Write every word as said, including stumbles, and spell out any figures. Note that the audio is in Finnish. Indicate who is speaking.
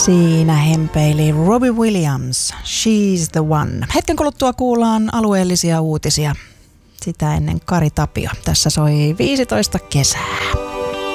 Speaker 1: Siinä hempeili Robbie Williams, She's the One. Hetken kuluttua kuullaan alueellisia uutisia. Sitä ennen Kari Tapio. Tässä soi viisitoista kesää.